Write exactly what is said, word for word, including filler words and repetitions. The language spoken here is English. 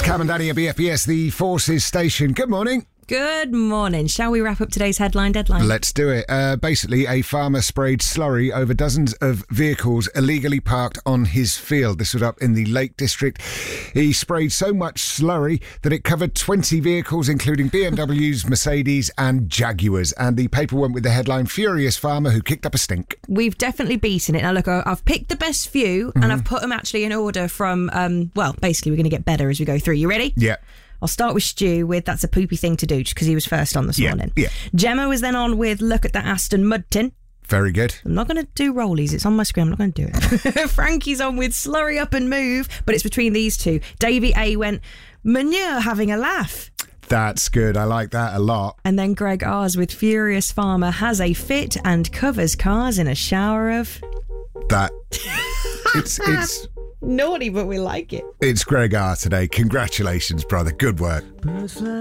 Cam and Danny at B F B S, the Forces Station. Good morning. Good morning. Shall we wrap up today's headline deadline? Let's do it. Uh, basically, a farmer sprayed slurry over dozens of vehicles illegally parked on his field. This was up in the Lake District. He sprayed so much slurry that it covered twenty vehicles, including B M Ws, Mercedes and Jaguars. And the paper went with the headline, Furious Farmer Who Kicked Up a Stink. We've definitely beaten it. Now, look, I've picked the best few mm-hmm. and I've put them actually in order from, um, well, basically, we're going to get better as we go through. You ready? Yeah. I'll start with Stu with That's a Poopy Thing to Do, because he was first on this yeah, morning. Yeah. Gemma was then on with Look at that Aston Mud Tin. Very good. I'm not going to do rollies. It's on my screen. I'm not going to do it. Frankie's on with Slurry Up and Move, but it's between these two. Davey A went Manure Having a Laugh. That's good. I like that a lot. And then Greg R's with Furious Farmer Has a Fit and Covers Cars in a Shower of... That... it's... it's naughty, but we like it. It's Greg R today. Congratulations, brother. Good work.